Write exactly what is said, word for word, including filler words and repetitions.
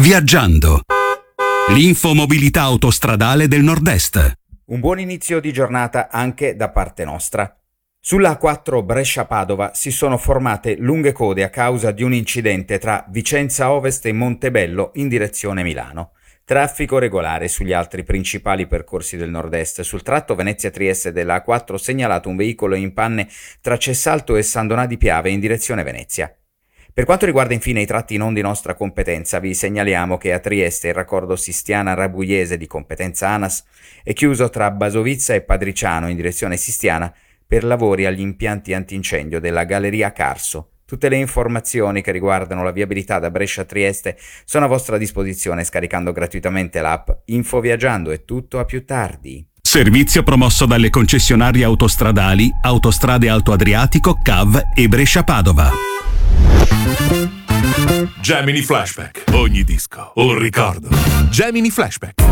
Viaggiando. L'infomobilità autostradale del Nord-Est. Un buon inizio di giornata anche da parte nostra. Sulla A quattro Brescia-Padova si sono formate lunghe code a causa di un incidente tra Vicenza Ovest e Montebello in direzione Milano. Traffico regolare sugli altri principali percorsi del nord-est. Sul tratto Venezia-Trieste della A quattro segnalato un veicolo in panne tra Cessalto e San Donà di Piave in direzione Venezia. Per quanto riguarda infine i tratti non di nostra competenza, vi segnaliamo che a Trieste il raccordo Sistiana-Rabuiese di competenza ANAS è chiuso tra Basovizza e Padriciano in direzione Sistiana per lavori agli impianti antincendio della Galleria Carso. Tutte le informazioni che riguardano la viabilità da Brescia a Trieste sono a vostra disposizione scaricando gratuitamente l'app Infoviaggiando. È tutto, a più tardi. Servizio promosso dalle concessionarie autostradali Autostrade Alto Adriatico, C A V e Brescia-Padova. Gemini Flashback. Ogni disco un ricordo. Gemini Flashback.